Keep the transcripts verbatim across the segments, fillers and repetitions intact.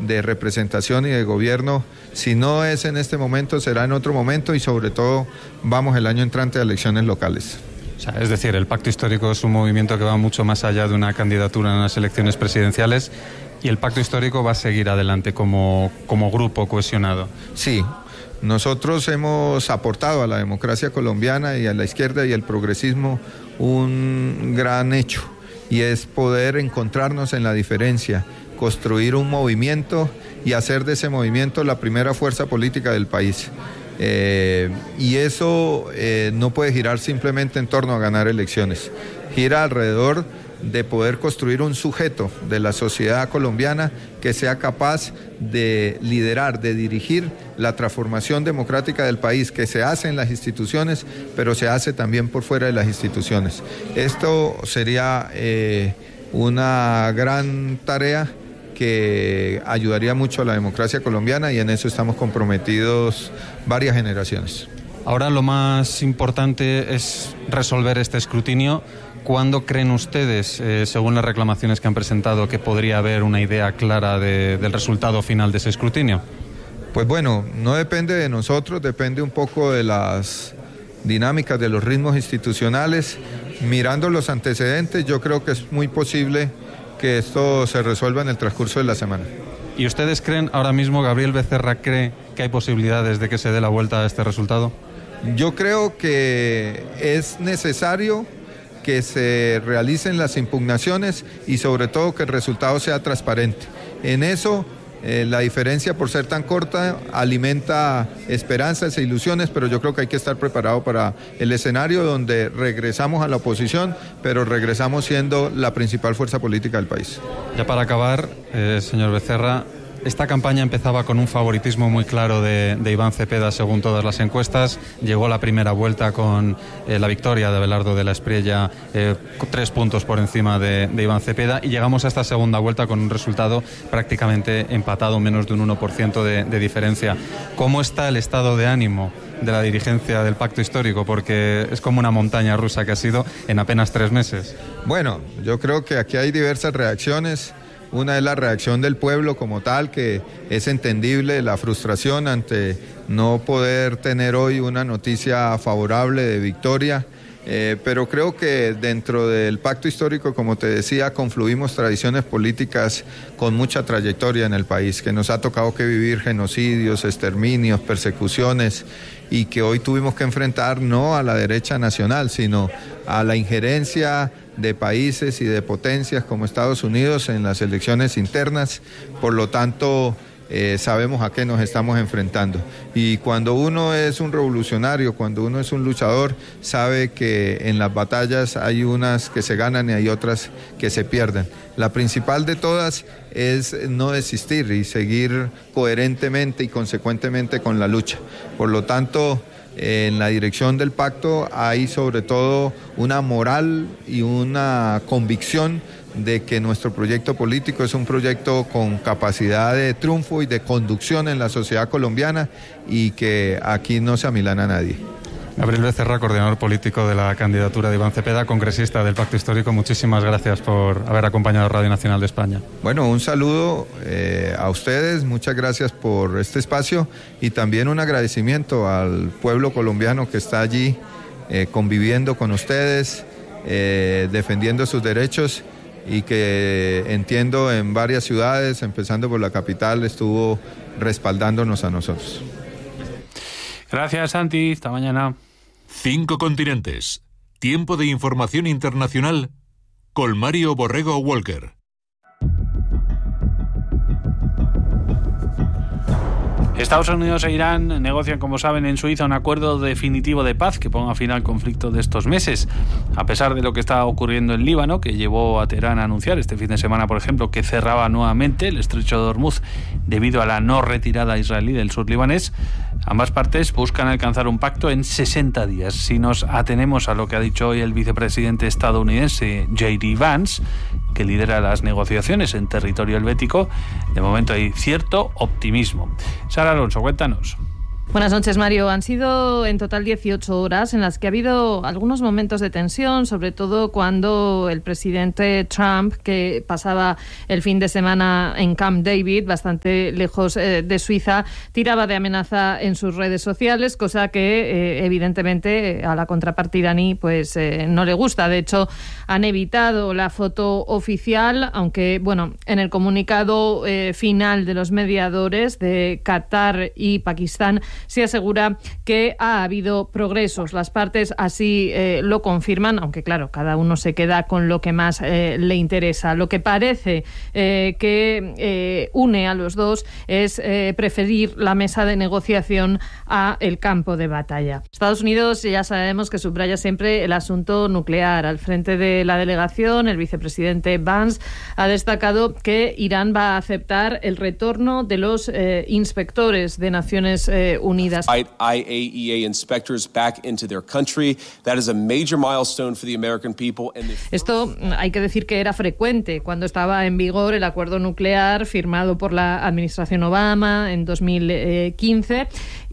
de representación y de gobierno. Si no es en este momento, será en otro momento y sobre todo vamos el año entrante a elecciones locales. O sea, es decir, el Pacto Histórico es un movimiento que va mucho más allá de una candidatura en las elecciones presidenciales y el Pacto Histórico va a seguir adelante como, como grupo cohesionado. Sí, nosotros hemos aportado a la democracia colombiana y a la izquierda y al progresismo un gran hecho, y es poder encontrarnos en la diferencia, construir un movimiento y hacer de ese movimiento la primera fuerza política del país. Eh, y eso eh, no puede girar simplemente en torno a ganar elecciones, gira alrededor de poder construir un sujeto de la sociedad colombiana que sea capaz de liderar, de dirigir la transformación democrática del país, que se hace en las instituciones, pero se hace también por fuera de las instituciones. Esto sería eh, una gran tarea que ayudaría mucho a la democracia colombiana y en eso estamos comprometidos varias generaciones. Ahora lo más importante es resolver este escrutinio. ¿Cuándo creen ustedes, eh, según las reclamaciones que han presentado, que podría haber una idea clara de, del resultado final de ese escrutinio? Pues bueno, no depende de nosotros, depende un poco de las dinámicas, de los ritmos institucionales. Mirando los antecedentes, yo creo que es muy posible que esto se resuelva en el transcurso de la semana. ¿Y ustedes creen, ahora mismo, Gabriel Becerra cree que hay posibilidades de que se dé la vuelta a este resultado? Yo creo que es necesario que se realicen las impugnaciones y sobre todo que el resultado sea transparente. En eso eh, la diferencia, por ser tan corta, alimenta esperanzas e ilusiones, pero yo creo que hay que estar preparado para el escenario donde regresamos a la oposición, pero regresamos siendo la principal fuerza política del país. Ya para acabar, eh, señor Becerra, esta campaña empezaba con un favoritismo muy claro de, de Iván Cepeda, según todas las encuestas. Llegó la primera vuelta con eh, la victoria de Abelardo de la Espriella, eh, tres puntos por encima de, de Iván Cepeda, y llegamos a esta segunda vuelta con un resultado prácticamente empatado, menos de un uno por ciento de, de diferencia. ¿Cómo está el estado de ánimo de la dirigencia del Pacto Histórico? Porque es como una montaña rusa que ha sido en apenas tres meses. Bueno, yo creo que aquí hay diversas reacciones. Una es la reacción del pueblo como tal, que es entendible, la frustración ante no poder tener hoy una noticia favorable de victoria, eh, pero creo que dentro del Pacto Histórico, como te decía, confluimos tradiciones políticas con mucha trayectoria en el país, que nos ha tocado que vivir genocidios, exterminios, persecuciones, y que hoy tuvimos que enfrentar no a la derecha nacional, sino a la injerencia de países y de potencias como Estados Unidos en las elecciones internas. Por lo tanto, eh, sabemos a qué nos estamos enfrentando. Y cuando uno es un revolucionario, cuando uno es un luchador, sabe que en las batallas hay unas que se ganan y hay otras que se pierden. La principal de todas es no desistir y seguir coherentemente y consecuentemente con la lucha. Por lo tanto, en la dirección del pacto hay sobre todo una moral y una convicción de que nuestro proyecto político es un proyecto con capacidad de triunfo y de conducción en la sociedad colombiana y que aquí no se amilana a nadie. Gabriel Becerra, coordinador político de la candidatura de Iván Cepeda, congresista del Pacto Histórico, muchísimas gracias por haber acompañado a Radio Nacional de España. Bueno, un saludo eh, a ustedes, muchas gracias por este espacio y también un agradecimiento al pueblo colombiano que está allí eh, conviviendo con ustedes, eh, defendiendo sus derechos y que entiendo en varias ciudades, empezando por la capital, estuvo respaldándonos a nosotros. Gracias, Santi. Hasta mañana. Cinco continentes. Tiempo de información internacional con Mario Borrego Walker. Estados Unidos e Irán negocian, como saben, en Suiza un acuerdo definitivo de paz que ponga fin al conflicto de estos meses. A pesar de lo que está ocurriendo en Líbano, que llevó a Teherán a anunciar este fin de semana, por ejemplo, que cerraba nuevamente el estrecho de Hormuz debido a la no retirada israelí del sur libanés, ambas partes buscan alcanzar un pacto en sesenta días. Si nos atenemos a lo que ha dicho hoy el vicepresidente estadounidense J D Vance, que lidera las negociaciones en territorio helvético, de momento hay cierto optimismo. Sara Alonso, cuéntanos. Buenas noches, Mario. Han sido en total dieciocho horas en las que ha habido algunos momentos de tensión, sobre todo cuando el presidente Trump, que pasaba el fin de semana en Camp David, bastante lejos eh, de Suiza, tiraba de amenaza en sus redes sociales, cosa que eh, evidentemente a la contraparte iraní pues eh, no le gusta. De hecho, han evitado la foto oficial, aunque bueno, en el comunicado eh, final de los mediadores de Qatar y Pakistán se asegura que ha habido progresos. Las partes así eh, lo confirman, aunque claro, cada uno se queda con lo que más eh, le interesa. Lo que parece eh, que eh, une a los dos es eh, preferir la mesa de negociación a el campo de batalla. Estados Unidos ya sabemos que subraya siempre el asunto nuclear. Al frente de la delegación, el vicepresidente Vance ha destacado que Irán va a aceptar el retorno de los eh, inspectores de Naciones eh, Unidas. I A E A inspectors back into their country. That is a major milestone for the American people. Esto hay que decir que era frecuente cuando estaba en vigor el acuerdo nuclear firmado por la administración Obama en dos mil quince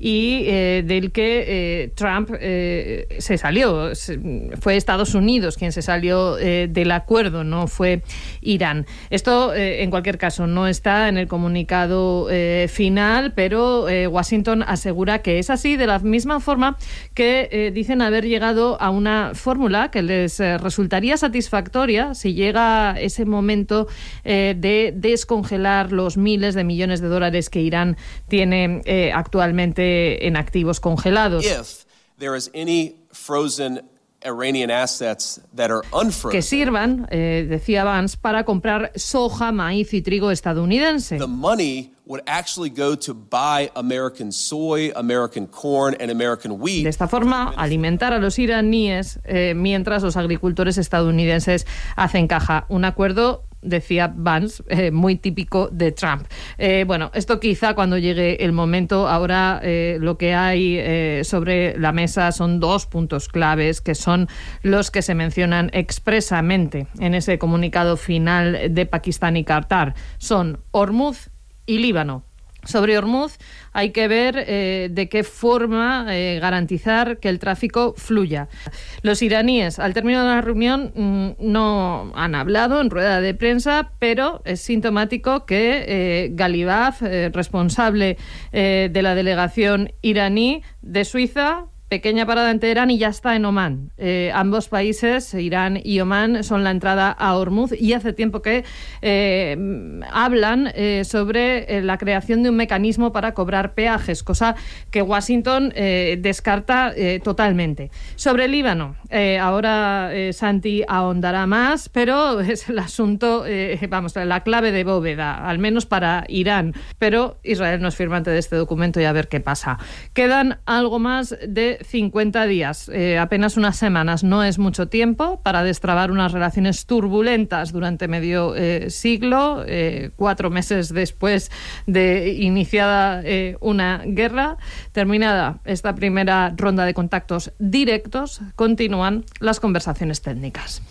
y eh, del que eh, Trump eh, se salió. Fue Estados Unidos quien se salió eh, del acuerdo, no fue Irán. Esto, eh, en cualquier caso, no está en el comunicado eh, final, pero eh, Washington asegura que es así, de la misma forma que eh, dicen haber llegado a una fórmula que les eh, resultaría satisfactoria si llega ese momento eh, de descongelar los miles de millones de dólares que Irán tiene eh, actualmente en activos congelados. If there is any frozen Iranian assets that are unfrozen, que sirvan, eh, decía Vance, para comprar soja, maíz y trigo estadounidense. The money would actually go to buy American soy, American corn and American wheat. De esta forma, alimentar a los iraníes eh, mientras los agricultores estadounidenses hacen caja. Un acuerdo, decía Vance, eh, muy típico de Trump. Eh, bueno, esto quizá cuando llegue el momento. Ahora eh, lo que hay eh, sobre la mesa son dos puntos claves, que son los que se mencionan expresamente en ese comunicado final de Pakistán y Qatar. Son Hormuz y Líbano. Sobre Hormuz hay que ver eh, de qué forma eh, garantizar que el tráfico fluya. Los iraníes, al término de la reunión, mmm, no han hablado en rueda de prensa, pero es sintomático que eh, Galibaf, eh, responsable eh, de la delegación iraní de Suiza, pequeña parada en Teherán y ya está en Omán. Eh, ambos países, Irán y Omán, son la entrada a Hormuz y hace tiempo que eh, hablan eh, sobre eh, la creación de un mecanismo para cobrar peajes, cosa que Washington eh, descarta eh, totalmente. Sobre el Líbano, eh, ahora eh, Santi ahondará más, pero es el asunto, eh, vamos, la clave de bóveda, al menos para Irán. Pero Israel no es firmante de este documento y a ver qué pasa. Quedan algo más de cincuenta días, eh, apenas unas semanas. No es mucho tiempo para destrabar unas relaciones turbulentas durante medio eh, siglo, eh, cuatro meses después de iniciada eh, una guerra. Terminada esta primera ronda de contactos directos, continúan las conversaciones técnicas.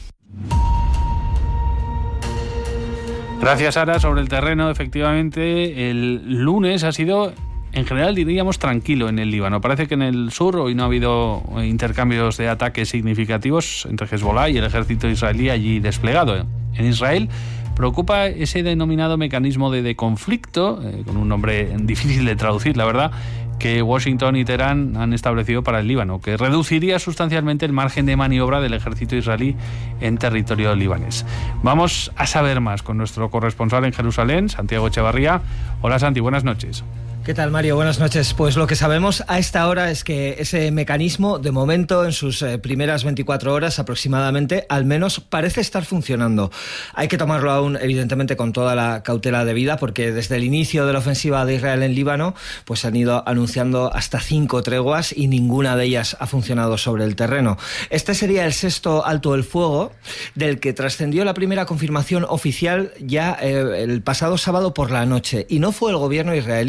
Gracias, Sara. Sobre el terreno, efectivamente, el lunes ha sido, en general, diríamos, tranquilo en el Líbano. Parece que en el sur hoy no ha habido intercambios de ataques significativos entre Hezbollah y el ejército israelí allí desplegado. En Israel preocupa ese denominado mecanismo de, de conflicto, eh, con un nombre difícil de traducir, la verdad, que Washington y Teherán han establecido para el Líbano, que reduciría sustancialmente el margen de maniobra del ejército israelí en territorio libanés. Vamos a saber más con nuestro corresponsal en Jerusalén, Santiago Echevarría. Hola, Santi, buenas noches. ¿Qué tal, Mario? Buenas noches. Pues lo que sabemos a esta hora es que ese mecanismo, de momento, en sus eh, primeras veinticuatro horas aproximadamente, al menos parece estar funcionando. Hay que tomarlo aún, evidentemente, con toda la cautela debida, porque desde el inicio de la ofensiva de Israel en Líbano, pues han ido anunciando hasta cinco treguas y ninguna de ellas ha funcionado sobre el terreno. Este sería el sexto alto el fuego, del que trascendió la primera confirmación oficial ya eh, el pasado sábado por la noche. Y no fue el gobierno israelí,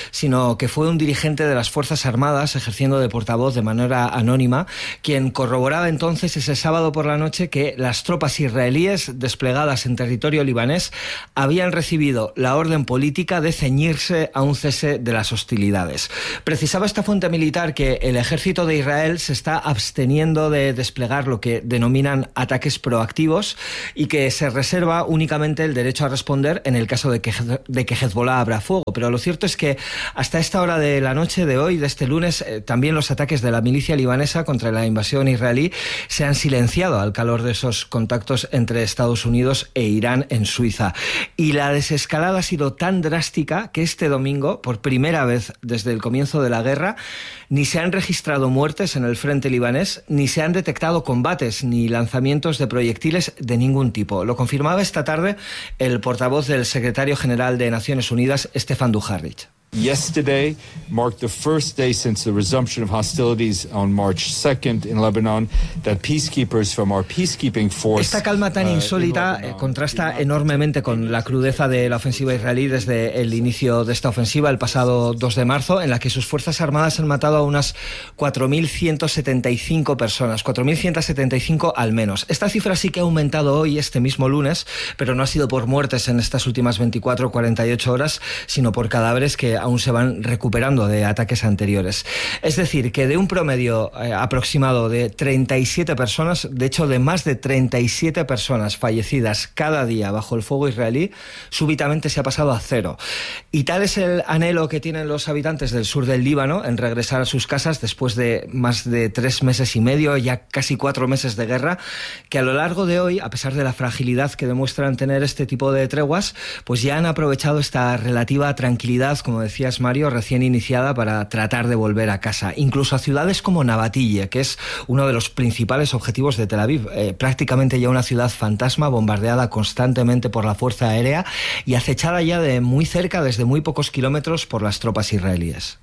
sino que fue un dirigente de las Fuerzas Armadas, ejerciendo de portavoz de manera anónima, quien corroboraba entonces ese sábado por la noche que las tropas israelíes desplegadas en territorio libanés habían recibido la orden política de ceñirse a un cese de las hostilidades. Precisaba esta fuente militar que el ejército de Israel se está absteniendo de desplegar lo que denominan ataques proactivos y que se reserva únicamente el derecho a responder en el caso de que, de que Hezbollah abra fuego. Pero lo cierto es que hasta esta hora de la noche de hoy, de este lunes, eh, también los ataques de la milicia libanesa contra la invasión israelí se han silenciado al calor de esos contactos entre Estados Unidos e Irán en Suiza. Y la desescalada ha sido tan drástica que este domingo, por primera vez desde el comienzo de la guerra, ni se han registrado muertes en el frente libanés, ni se han detectado combates ni lanzamientos de proyectiles de ningún tipo. Lo confirmaba esta tarde el portavoz del secretario general de Naciones Unidas, Stefan Dujarric. Yesterday marked the first day since the resumption of hostilities on March second in Lebanon that peacekeepers from our peacekeeping force. Esta calma tan insólita uh, contrasta enormemente con la crudeza de la ofensiva israelí desde el inicio de esta ofensiva el pasado dos de marzo, en la que sus fuerzas armadas han matado a unas cuatro mil ciento setenta y cinco personas, cuatro mil ciento setenta y cinco al menos. Esta cifra sí que ha aumentado hoy, este mismo lunes, pero no ha sido por muertes en estas últimas veinticuatro o cuarenta y ocho horas, sino por cadáveres que aún se van recuperando de ataques anteriores. Es decir, que de un promedio eh, aproximado de treinta y siete personas, de hecho de más de treinta y siete personas fallecidas cada día bajo el fuego israelí, súbitamente se ha pasado a cero. Y tal es el anhelo que tienen los habitantes del sur del Líbano en regresar a sus casas después de más de tres meses y medio, ya casi cuatro meses de guerra, que a lo largo de hoy, a pesar de la fragilidad que demuestran tener este tipo de treguas, pues ya han aprovechado esta relativa tranquilidad, como decía Mario, recién iniciada para tratar de volver a casa, incluso a ciudades como Navatille, que es uno de los principales objetivos de Tel Aviv, eh, prácticamente ya una ciudad fantasma, bombardeada constantemente por la fuerza aérea y acechada ya de muy cerca, desde muy pocos kilómetros, por las tropas israelíes.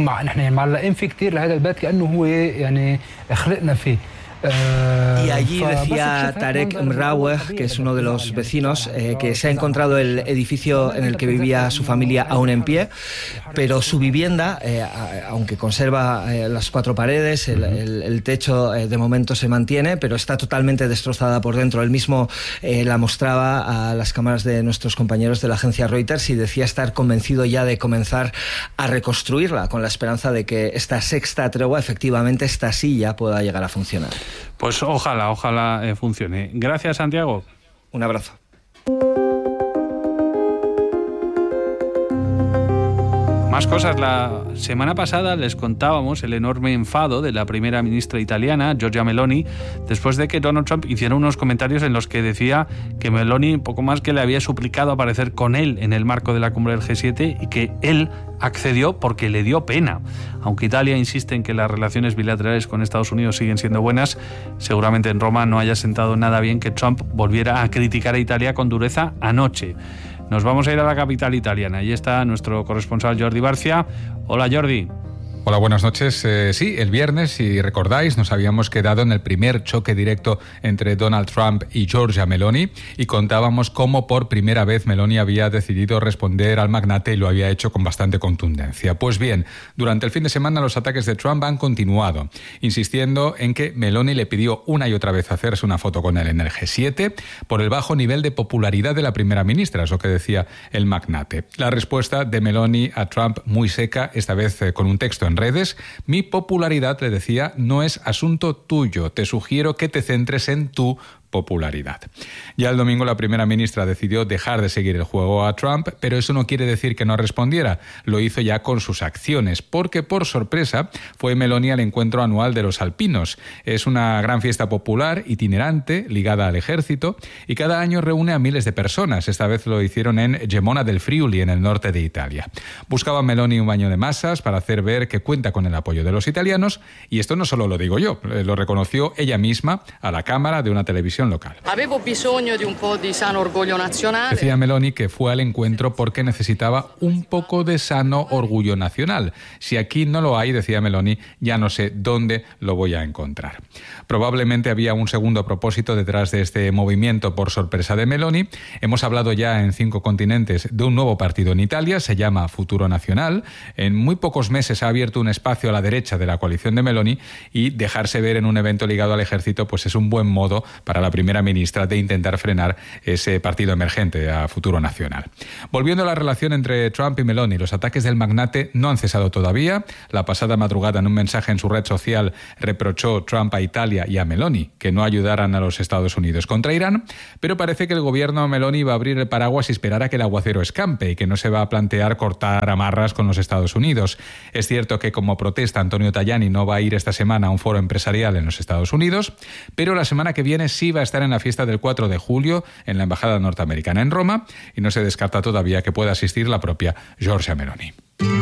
Y allí decía Tarek Mraweh, que es uno de los vecinos, eh, que se ha encontrado el edificio en el que vivía su familia aún en pie, pero su vivienda, eh, aunque conserva eh, las cuatro paredes, el, el, el techo eh, de momento se mantiene, pero está totalmente destrozada por dentro. Él mismo eh, la mostraba a las cámaras de nuestros compañeros de la agencia Reuters y decía estar convencido ya de comenzar a reconstruirla, con la esperanza de que esta sexta tregua, efectivamente, esta sí ya pueda llegar a funcionar. Pues ojalá, ojalá eh, funcione. Gracias, Santiago. Un abrazo. Más cosas. La semana pasada les contábamos el enorme enfado de la primera ministra italiana, Giorgia Meloni, después de que Donald Trump hiciera unos comentarios en los que decía que Meloni poco más que le había suplicado aparecer con él en el marco de la cumbre del G siete y que él accedió porque le dio pena. Aunque Italia insiste en que las relaciones bilaterales con Estados Unidos siguen siendo buenas, seguramente en Roma no haya sentado nada bien que Trump volviera a criticar a Italia con dureza anoche. Nos vamos a ir a la capital italiana. Ahí está nuestro corresponsal Jordi Barcia. Hola, Jordi. Hola, buenas noches. Eh, sí, el viernes, si recordáis, nos habíamos quedado en el primer choque directo entre Donald Trump y Giorgia Meloni y contábamos cómo por primera vez Meloni había decidido responder al magnate y lo había hecho con bastante contundencia. Pues bien, durante el fin de semana los ataques de Trump han continuado, insistiendo en que Meloni le pidió una y otra vez hacerse una foto con él en el G siete por el bajo nivel de popularidad de la primera ministra, es lo que decía el magnate. La respuesta de Meloni a Trump muy seca, esta vez eh, con un texto en redes: mi popularidad, le decía, no es asunto tuyo, te sugiero que te centres en tu popularidad. Ya el domingo la primera ministra decidió dejar de seguir el juego a Trump, pero eso no quiere decir que no respondiera. Lo hizo ya con sus acciones, porque por sorpresa fue Meloni al encuentro anual de los alpinos. Es una gran fiesta popular, itinerante, ligada al ejército, y cada año reúne a miles de personas. Esta vez lo hicieron en Gemona del Friuli, en el norte de Italia. Buscaba Meloni un baño de masas para hacer ver que cuenta con el apoyo de los italianos, y esto no solo lo digo yo, lo reconoció ella misma a la cámara de una televisión televisión local. Avevo bisogno di un po' di sano orgoglio nazionale. Decía Meloni que fue al encuentro porque necesitaba un poco de sano orgullo nacional. Si aquí no lo hay, decía Meloni, ya no sé dónde lo voy a encontrar. Probablemente había un segundo propósito detrás de este movimiento por sorpresa de Meloni. Hemos hablado ya en cinco continentes de un nuevo partido en Italia, se llama Futuro Nacional. En muy pocos meses ha abierto un espacio a la derecha de la coalición de Meloni y dejarse ver en un evento ligado al ejército pues es un buen modo para la primera ministra de intentar frenar ese partido emergente a Futuro Nacional. Volviendo a la relación entre Trump y Meloni, los ataques del magnate no han cesado todavía. La pasada madrugada, en un mensaje en su red social, reprochó Trump a Italia y a Meloni que no ayudaran a los Estados Unidos contra Irán, pero parece que el gobierno Meloni va a abrir el paraguas y esperar a que el aguacero escampe y que no se va a plantear cortar amarras con los Estados Unidos. Es cierto que como protesta Antonio Tajani no va a ir esta semana a un foro empresarial en los Estados Unidos, pero la semana que viene sí va a estar en la fiesta del cuatro de julio en la Embajada Norteamericana en Roma y no se descarta todavía que pueda asistir la propia Giorgia Meloni.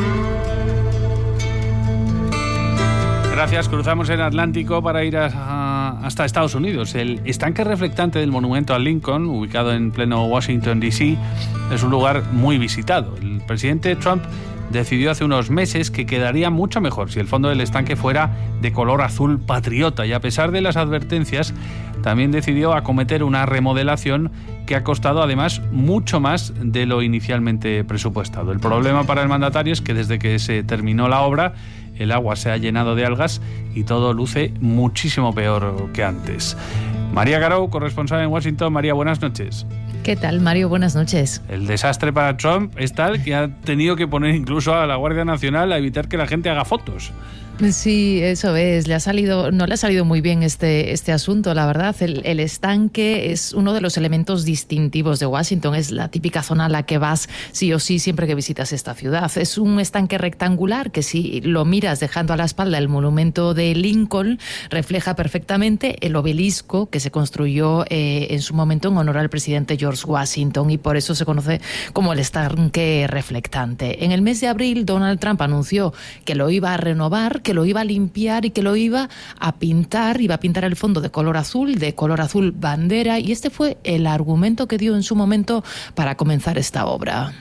Gracias. Cruzamos el Atlántico para ir a, a, hasta Estados Unidos. El estanque reflectante del monumento a Lincoln, ubicado en pleno Washington, D C, es un lugar muy visitado. El presidente Trump decidió hace unos meses que quedaría mucho mejor si el fondo del estanque fuera de color azul patriota y a pesar de las advertencias también decidió acometer una remodelación que ha costado además mucho más de lo inicialmente presupuestado. El problema para el mandatario es que desde que se terminó la obra el agua se ha llenado de algas y todo luce muchísimo peor que antes. María Garou, corresponsal en Washington. María, buenas noches. ¿Qué tal, Mario? Buenas noches. El desastre para Trump es tal que ha tenido que poner incluso a la Guardia Nacional a evitar que la gente haga fotos. Sí, eso es. Le ha salido, no le ha salido muy bien este, este asunto, la verdad. El, el estanque es uno de los elementos distintivos de Washington. Es la típica zona a la que vas sí o sí siempre que visitas esta ciudad. Es un estanque rectangular que si lo miras dejando a la espalda el monumento de Lincoln, refleja perfectamente el obelisco que se construyó eh, en su momento en honor al presidente George Washington y por eso se conoce como el estanque reflectante. En el mes de abril, Donald Trump anunció que lo iba a renovar, que lo iba a limpiar y que lo iba a pintar, iba a pintar el fondo de color azul, de color azul bandera, y este fue el argumento que dio en su momento para comenzar esta obra.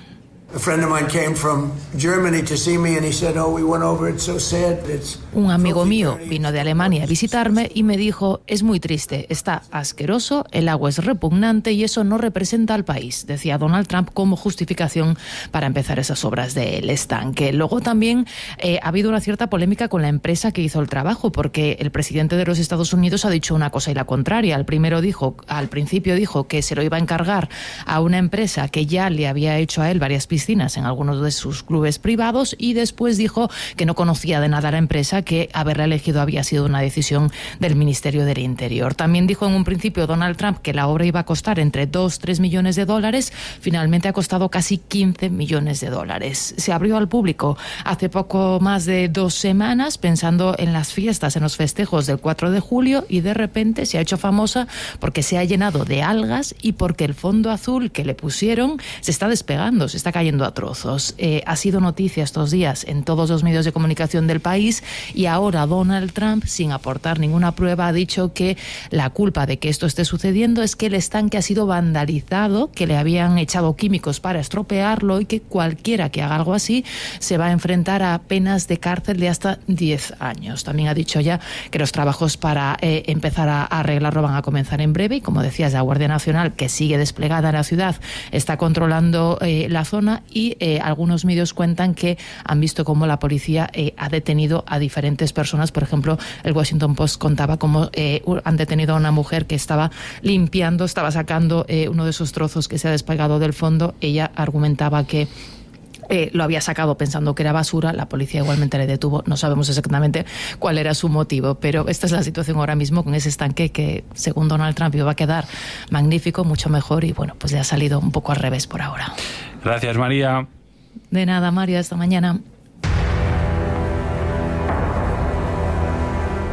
Un amigo mío vino de Alemania a visitarme y me dijo, es muy triste, está asqueroso, el agua es repugnante y eso no representa al país, decía Donald Trump como justificación para empezar esas obras del estanque. Luego también eh, ha habido una cierta polémica con la empresa que hizo el trabajo, porque el presidente de los Estados Unidos ha dicho una cosa y la contraria. Al primero dijo, al principio dijo que se lo iba a encargar a una empresa que ya le había hecho a él varias piscinas en algunos de sus clubes privados y después dijo que no conocía de nada a la empresa, que haberla elegido había sido una decisión del Ministerio del Interior. También dijo en un principio Donald Trump que la obra iba a costar entre dos a tres millones de dólares, finalmente ha costado casi quince millones de dólares. Se abrió al público hace poco más de dos semanas pensando en las fiestas, en los festejos del cuatro de julio y de repente se ha hecho famosa porque se ha llenado de algas y porque el fondo azul que le pusieron se está despegando, se está cayendo a trozos. Eh, ha sido noticia estos días en todos los medios de comunicación del país y ahora Donald Trump, sin aportar ninguna prueba, ha dicho que la culpa de que esto esté sucediendo es que el estanque ha sido vandalizado, que le habían echado químicos para estropearlo y que cualquiera que haga algo así se va a enfrentar a penas de cárcel de hasta diez años. También ha dicho ya que los trabajos para eh, empezar a arreglarlo van a comenzar en breve y, como decías, la Guardia Nacional, que sigue desplegada en la ciudad, está controlando eh, la zona y eh, algunos medios cuentan que han visto cómo la policía eh, ha detenido a diferentes personas. Por ejemplo, el Washington Post contaba cómo eh, han detenido a una mujer que estaba limpiando, estaba sacando eh, uno de esos trozos que se ha despegado del fondo. Ella argumentaba que Eh, lo había sacado pensando que era basura, la policía igualmente le detuvo, no sabemos exactamente cuál era su motivo, pero esta es la situación ahora mismo con ese estanque que, según Donald Trump, iba a quedar magnífico, mucho mejor y bueno, pues le ha salido un poco al revés por ahora. Gracias, María. De nada, María, hasta mañana.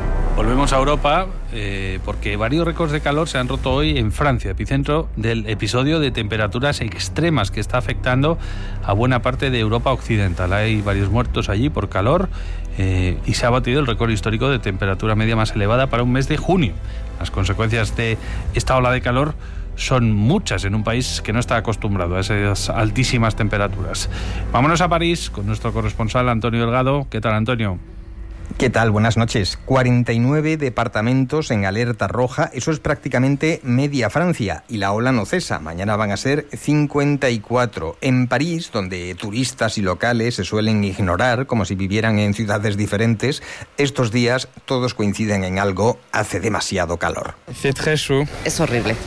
Volvemos a Europa eh, porque varios récords de calor se han roto hoy en Francia, epicentro del episodio de temperaturas extremas que está afectando a buena parte de Europa occidental. Hay varios muertos allí por calor eh, y se ha batido el récord histórico de temperatura media más elevada para un mes de junio. Las consecuencias de esta ola de calor son muchas en un país que no está acostumbrado a esas altísimas temperaturas. Vámonos a París con nuestro corresponsal Antonio Delgado. ¿Qué tal, Antonio? ¿Qué tal? Buenas noches. cuarenta y nueve departamentos en alerta roja, eso es prácticamente media Francia, y la ola no cesa. Mañana van a ser cincuenta y cuatro. En París, donde turistas y locales se suelen ignorar como si vivieran en ciudades diferentes, estos días todos coinciden en algo: hace demasiado calor. Es horrible.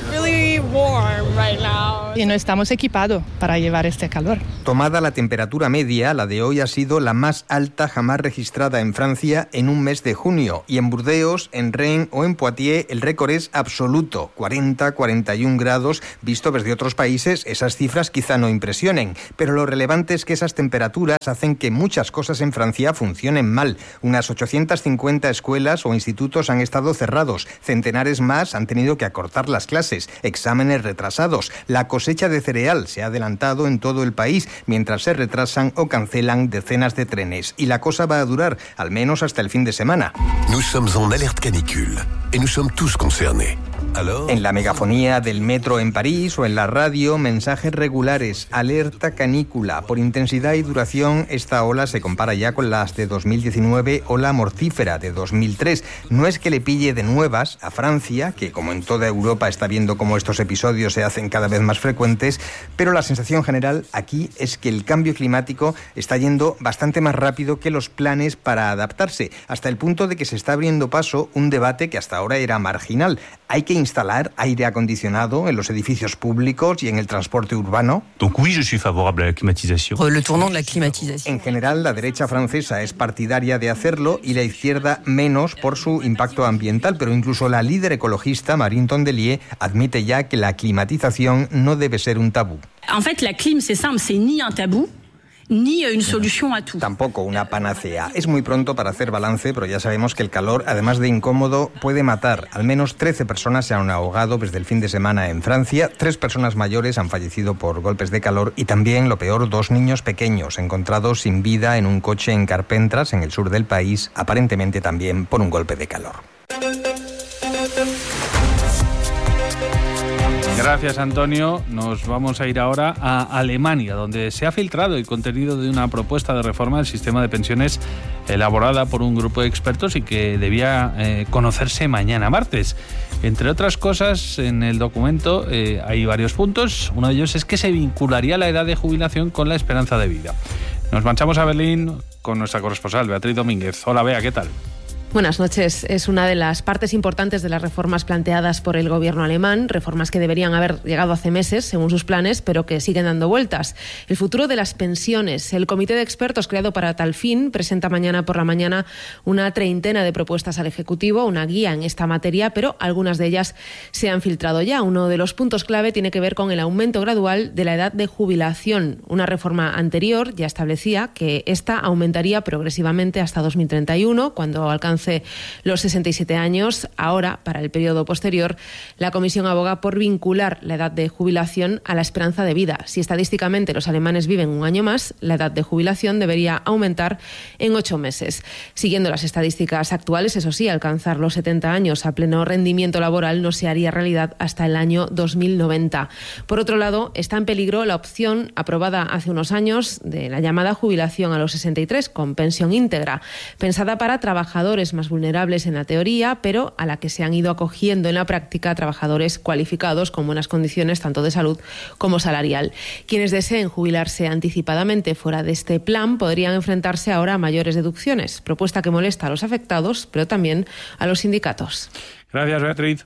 Y no estamos equipados para llevar este calor. Tomada la temperatura media, la de hoy ha sido la más alta jamás registrada en Francia en un mes de junio, y en Burdeos, en Rennes o en Poitiers el récord es absoluto, cuarenta a cuarenta y un grados. Visto desde otros países, esas cifras quizá no impresionen, pero lo relevante es que esas temperaturas hacen que muchas cosas en Francia funcionen mal. Unas ochocientas cincuenta escuelas o institutos han estado cerrados, centenares más han tenido que acortar las clases, exámenes retrasados, la cosecha de cereal se ha adelantado en todo el país, mientras se retrasan o cancelan decenas de trenes, y la cosa va a durar al menos hasta el fin de semana. Nous sommes en alerte canicule et nous sommes tous concernés. En la megafonía del metro en París o en la radio, mensajes regulares: alerta canícula. Por intensidad y duración, esta ola se compara ya con las de dos mil diecinueve o la mortífera de dos mil tres. No es que le pille de nuevas a Francia, que como en toda Europa está viendo cómo estos episodios se hacen cada vez más frecuentes, pero la sensación general aquí es que el cambio climático está yendo bastante más rápido que los planes para adaptarse, hasta el punto de que se está abriendo paso un debate que hasta ahora era marginal. ¿Hay que instalar aire acondicionado en los edificios públicos y en el transporte urbano? Donc oui, je suis favorable à la climatisation. Le tournant de la climatisation. En general, la derecha francesa es partidaria de hacerlo y la izquierda menos por su impacto ambiental, pero incluso la líder ecologista Marine Tondelier admite ya que la climatización no debe ser un tabú. En fait, la clim, c'est simple, c'est ni un tabú ni una solución a todo. Tampoco una panacea. Es muy pronto para hacer balance, pero ya sabemos que el calor, además de incómodo, puede matar. Al menos trece personas se han ahogado desde el fin de semana en Francia, tres personas mayores han fallecido por golpes de calor y también, lo peor, dos niños pequeños encontrados sin vida en un coche en Carpentras, en el sur del país, aparentemente también por un golpe de calor. Gracias, Antonio. Nos vamos a ir ahora a Alemania, donde se ha filtrado el contenido de una propuesta de reforma del sistema de pensiones elaborada por un grupo de expertos y que debía eh, conocerse mañana martes. Entre otras cosas, en el documento eh, hay varios puntos. Uno de ellos es que se vincularía la edad de jubilación con la esperanza de vida. Nos marchamos a Berlín con nuestra corresponsal, Beatriz Domínguez. Hola, Bea, ¿qué tal? Buenas noches. Es una de las partes importantes de las reformas planteadas por el gobierno alemán, reformas que deberían haber llegado hace meses, según sus planes, pero que siguen dando vueltas. El futuro de las pensiones. El comité de expertos creado para tal fin presenta mañana por la mañana una treintena de propuestas al Ejecutivo, una guía en esta materia, pero algunas de ellas se han filtrado ya. Uno de los puntos clave tiene que ver con el aumento gradual de la edad de jubilación. Una reforma anterior ya establecía que esta aumentaría progresivamente hasta dos mil treinta y uno, cuando alcance los sesenta y siete años. Ahora, para el periodo posterior, la Comisión aboga por vincular la edad de jubilación a la esperanza de vida. Si estadísticamente los alemanes viven un año más, la edad de jubilación debería aumentar en ocho meses. Siguiendo las estadísticas actuales, eso sí, alcanzar los setenta años a pleno rendimiento laboral no se haría realidad hasta el año dos mil noventa. Por otro lado, está en peligro la opción aprobada hace unos años de la llamada jubilación a los sesenta y tres con pensión íntegra, pensada para trabajadores más vulnerables en la teoría, pero a la que se han ido acogiendo en la práctica trabajadores cualificados con buenas condiciones tanto de salud como salarial. Quienes deseen jubilarse anticipadamente fuera de este plan podrían enfrentarse ahora a mayores deducciones, propuesta que molesta a los afectados, pero también a los sindicatos. Gracias, Beatriz.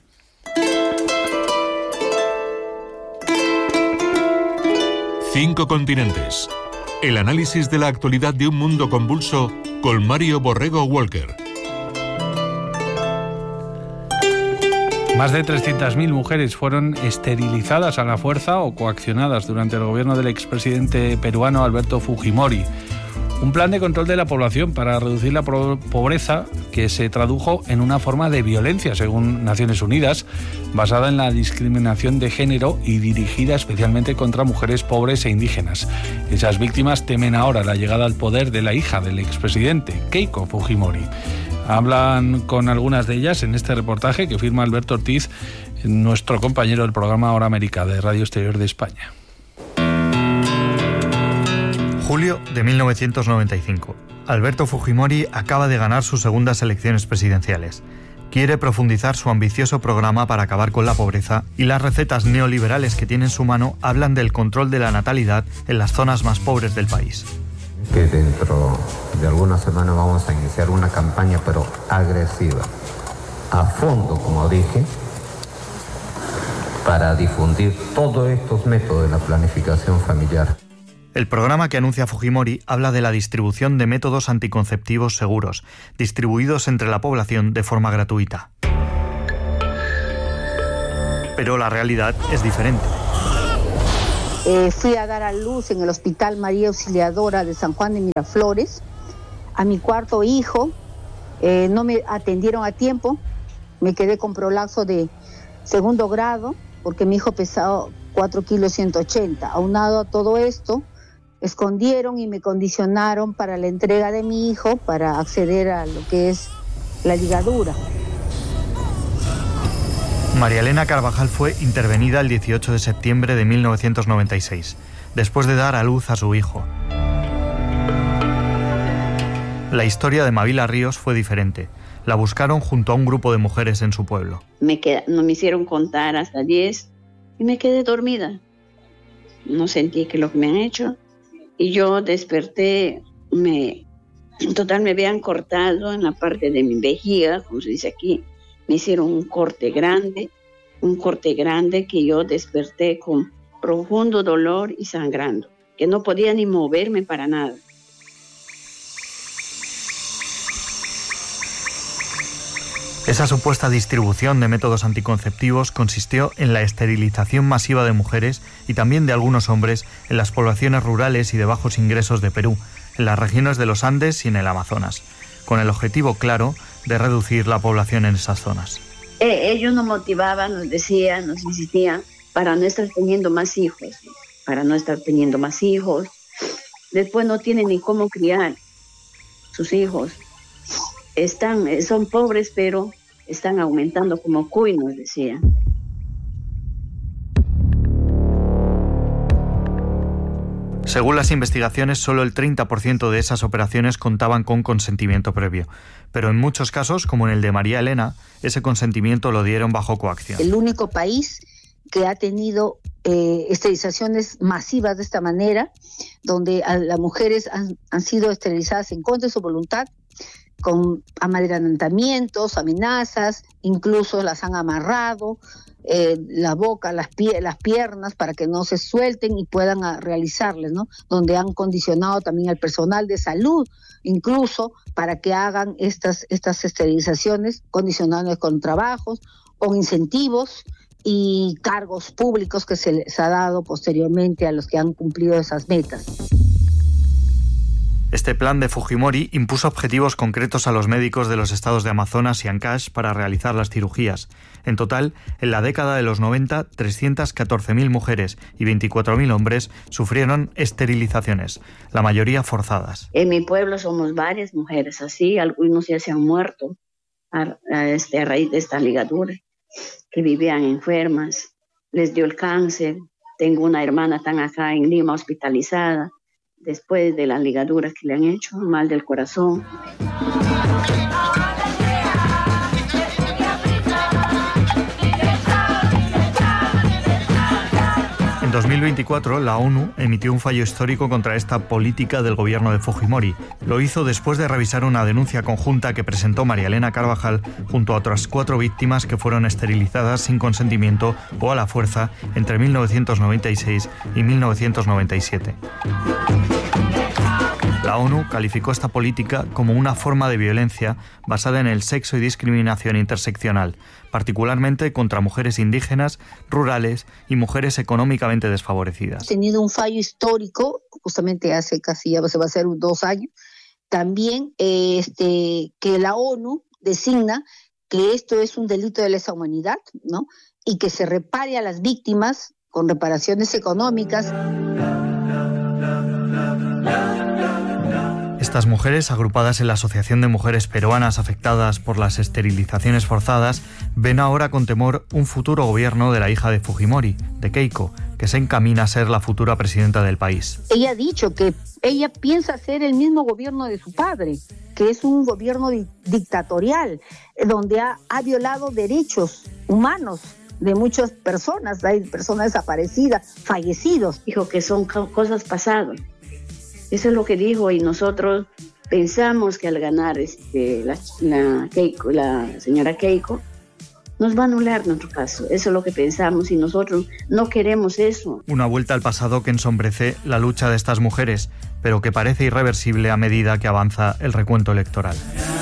Cinco continentes. El análisis de la actualidad de un mundo convulso con Mario Borrego Walker. Más de trescientas mil mujeres fueron esterilizadas a la fuerza o coaccionadas durante el gobierno del expresidente peruano Alberto Fujimori. Un plan de control de la población para reducir la pobreza que se tradujo en una forma de violencia, según Naciones Unidas, basada en la discriminación de género y dirigida especialmente contra mujeres pobres e indígenas. Esas víctimas temen ahora la llegada al poder de la hija del expresidente, Keiko Fujimori. Hablan con algunas de ellas en este reportaje que firma Alberto Ortiz, nuestro compañero del programa Hora América de Radio Exterior de España. Julio de mil novecientos noventa y cinco. Alberto Fujimori acaba de ganar sus segundas elecciones presidenciales. Quiere profundizar su ambicioso programa para acabar con la pobreza y las recetas neoliberales que tiene en su mano hablan del control de la natalidad en las zonas más pobres del país. Que dentro de algunas semanas vamos a iniciar una campaña, pero agresiva, a fondo, como dije, para difundir todos estos métodos de la planificación familiar. El programa que anuncia Fujimori habla de la distribución de métodos anticonceptivos seguros, distribuidos entre la población de forma gratuita. Pero la realidad es diferente. Eh, fui a dar a luz en el Hospital María Auxiliadora de San Juan de Miraflores a mi cuarto hijo. Eh, no me atendieron a tiempo, me quedé con prolapso de segundo grado porque mi hijo pesaba cuatro kilos ciento ochenta. Aunado a todo esto, escondieron y me condicionaron para la entrega de mi hijo para acceder a lo que es la ligadura. María Elena Carvajal fue intervenida el dieciocho de septiembre de mil novecientos noventa y seis, después de dar a luz a su hijo. La historia de Mavila Ríos fue diferente. La buscaron junto a un grupo de mujeres en su pueblo. Me queda, no me hicieron contar hasta diez y me quedé dormida. No sentí que lo que me han hecho. Y yo desperté, me, en total me habían cortado en la parte de mi vejiga, como se dice aquí. Me hicieron un corte grande, un corte grande que yo desperté con profundo dolor y sangrando, que no podía ni moverme para nada. Esa supuesta distribución de métodos anticonceptivos consistió en la esterilización masiva de mujeres y también de algunos hombres en las poblaciones rurales y de bajos ingresos de Perú, en las regiones de los Andes y en el Amazonas, con el objetivo claro de reducir la población en esas zonas. Eh, ellos nos motivaban, nos decían, nos insistían para no estar teniendo más hijos, para no estar teniendo más hijos. Después no tienen ni cómo criar sus hijos. Están, son pobres, pero están aumentando como cuy, nos decían. Según las investigaciones, solo el treinta por ciento de esas operaciones contaban con consentimiento previo. Pero en muchos casos, como en el de María Elena, ese consentimiento lo dieron bajo coacción. El único país que ha tenido eh, esterilizaciones masivas de esta manera, donde a, las mujeres han, han sido esterilizadas en contra de su voluntad, con amadrinamientos, amenazas, incluso las han amarrado, eh, la boca, las, pie, las piernas, para que no se suelten y puedan a, realizarles, ¿no? Donde han condicionado también al personal de salud, incluso para que hagan estas, estas esterilizaciones, condicionándoles con trabajos, con incentivos y cargos públicos que se les ha dado posteriormente a los que han cumplido esas metas. Este plan de Fujimori impuso objetivos concretos a los médicos de los estados de Amazonas y Ancash para realizar las cirugías. En total, en la década de los noventa, trescientas catorce mil mujeres y veinticuatro mil hombres sufrieron esterilizaciones, la mayoría forzadas. En mi pueblo somos varias mujeres así, algunos ya se han muerto a, a, este, a raíz de esta ligadura, que vivían enfermas, les dio el cáncer. Tengo una hermana tan acá en Lima hospitalizada, después de las ligaduras que le han hecho, mal del corazón. En dos mil veinticuatro, la ONU emitió un fallo histórico contra esta política del gobierno de Fujimori. Lo hizo después de revisar una denuncia conjunta que presentó María Elena Carvajal junto a otras cuatro víctimas que fueron esterilizadas sin consentimiento o a la fuerza entre mil novecientos noventa y seis y mil novecientos noventa y siete. La La ONU calificó esta política como una forma de violencia basada en el sexo y discriminación interseccional, particularmente contra mujeres indígenas, rurales y mujeres económicamente desfavorecidas. Ha tenido un fallo histórico, justamente hace casi, ya se va a hacer dos años, también eh, este, que la ONU designa que esto es un delito de lesa humanidad, ¿no? Y que se repare a las víctimas con reparaciones económicas. Estas mujeres, agrupadas en la Asociación de Mujeres Peruanas Afectadas por las Esterilizaciones Forzadas, ven ahora con temor un futuro gobierno de la hija de Fujimori, de Keiko, que se encamina a ser la futura presidenta del país. Ella ha dicho que ella piensa hacer el mismo gobierno de su padre, que es un gobierno di- dictatorial, donde ha, ha violado derechos humanos de muchas personas, hay personas desaparecidas, fallecidos. Dijo que son cosas pasadas. Eso es lo que dijo, y nosotros pensamos que al ganar este, la, la, Keiko, la señora Keiko, nos va a anular nuestro caso. Eso es lo que pensamos y nosotros no queremos eso. Una vuelta al pasado que ensombrece la lucha de estas mujeres, pero que parece irreversible a medida que avanza el recuento electoral.